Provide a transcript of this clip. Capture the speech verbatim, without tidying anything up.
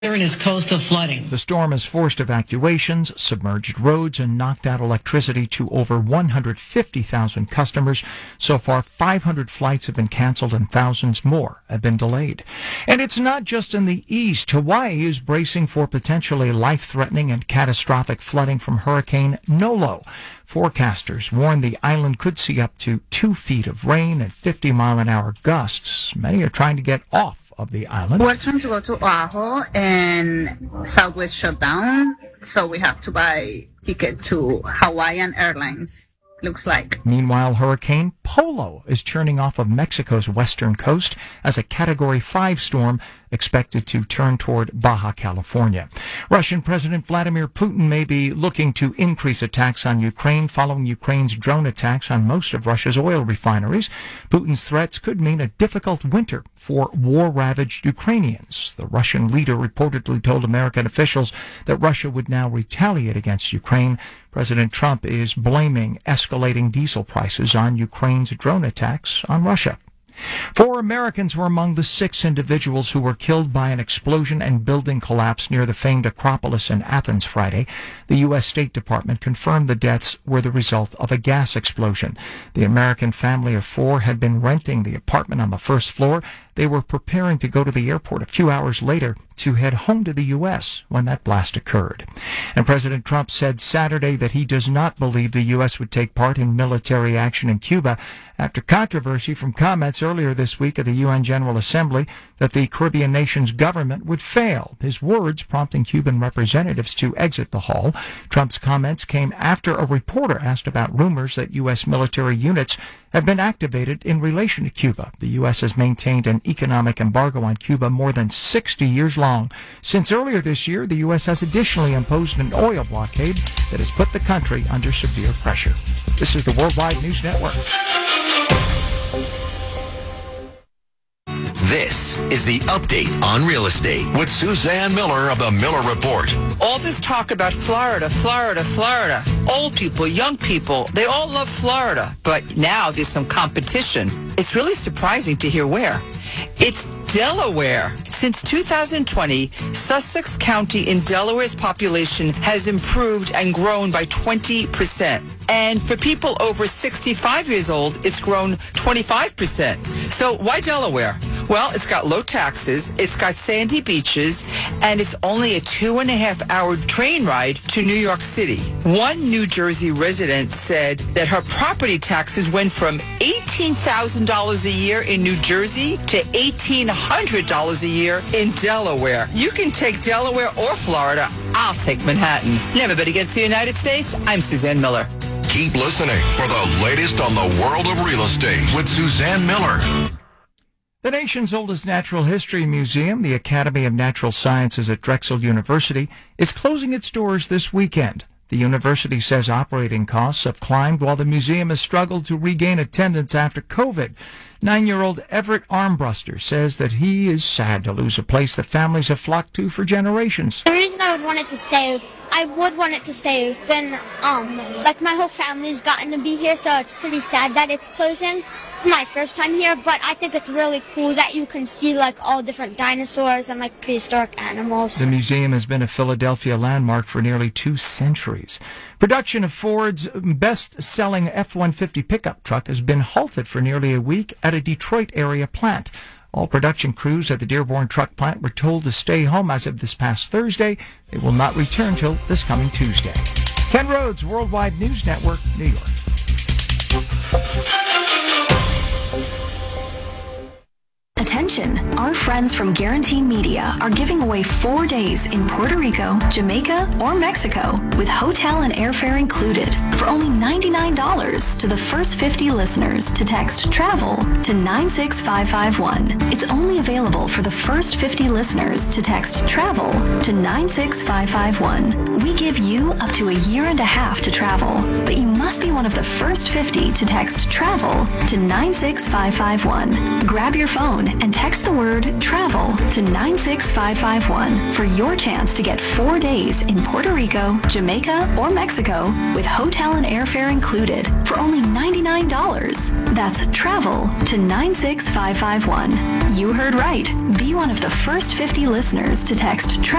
in his coastal flooding. The storm has forced evacuations, submerged roads, and knocked out electricity to over one hundred fifty thousand customers. So far, five hundred flights have been canceled and thousands more have been delayed. And it's not just in the east. Hawaii is bracing for potentially life-threatening and catastrophic flooding from Hurricane Nolo. Forecasters warn the island could see up to two feet of rain and fifty mile an hour gusts. Many are trying to get off of the island. We're trying to go to Oahu, and Southwest shut down, so we have to buy ticket to Hawaiian Airlines, looks like. Meanwhile, Hurricane Polo is churning off of Mexico's western coast as a Category five storm expected to turn toward Baja California. Russian President Vladimir Putin may be looking to increase attacks on Ukraine following Ukraine's drone attacks on most of Russia's oil refineries. Putin's threats could mean a difficult winter for war-ravaged Ukrainians. The Russian leader reportedly told American officials that Russia would now retaliate against Ukraine. President Trump is blaming escalating diesel prices on Ukraine's drone attacks on Russia. Four Americans were among the six individuals who were killed by an explosion and building collapse near the famed Acropolis in Athens Friday. The U S State Department confirmed the deaths were the result of a gas explosion. The American family of four had been renting the apartment on the first floor. They were preparing to go to the airport a few hours later to head home to the U S when that blast occurred. And President Trump said Saturday that he does not believe the U S would take part in military action in Cuba after controversy from comments earlier this week at the U N General Assembly that the Caribbean nation's government would fail. His words prompting Cuban representatives to exit the hall. Trump's comments came after a reporter asked about rumors that U S military units have been activated in relation to Cuba. The U S has maintained an economic embargo on Cuba more than sixty years long. Since earlier this year, the U S has additionally imposed an oil blockade that has put the country under severe pressure. This is the Worldwide News Network. This is the Update on Real Estate with Suzanne Miller of the Miller Report. All this talk about Florida, Florida, Florida. Old people, young people, they all love Florida. But now there's some competition. It's really surprising to hear where. It's Delaware. Since two thousand twenty, Sussex County in Delaware's population has improved and grown by twenty percent. And for people over sixty-five years old, it's grown twenty-five percent. So why Delaware? Well, it's got low taxes, it's got sandy beaches, and it's only a two and a half hour train ride to New York City. One New Jersey resident said that her property taxes went from eighteen thousand dollars a year in New Jersey to eighteen hundred dollars a year in Delaware. You can take Delaware or Florida. I'll take Manhattan. Never bet against the United States. I'm Suzanne Miller. Keep listening for the latest on the world of real estate with Suzanne Miller. The nation's oldest natural history museum, the Academy of Natural Sciences at Drexel University, is closing its doors this weekend. The university says operating costs have climbed while the museum has struggled to regain attendance after COVID. Nine-year-old Everett Armbruster says that he is sad to lose a place that families have flocked to for generations. The reason I would want it to stay, I would want it to stay open. Um, like my whole family's gotten to be here, so it's pretty sad that it's closing. It's my first time here, but I think it's really cool that you can see like all different dinosaurs and like prehistoric animals. The museum has been a Philadelphia landmark for nearly two centuries. Production of Ford's best-selling F one fifty pickup truck has been halted for nearly a week at a Detroit area plant. All production crews at the Dearborn truck plant were told to stay home as of this past Thursday. They will not return till this coming Tuesday. Ken Rhodes, Worldwide News Network, New York. Attention, our friends from Guarantee Media are giving away four days in Puerto Rico, Jamaica, or Mexico with hotel and airfare included for only ninety-nine dollars to the first fifty listeners to text TRAVEL to nine six five five one. It's only available for the first fifty listeners to text TRAVEL to nine six five five one. We give you up to a year and a half to travel, but you must be one of the first fifty to text TRAVEL to nine six five five one. Grab your phone and text the word TRAVEL to nine six five five one for your chance to get four days in Puerto Rico, Jamaica, or Mexico with hotel and airfare included for only ninety-nine dollars. That's TRAVEL to nine six five five one. You heard right. Be one of the first fifty listeners to text TRAVEL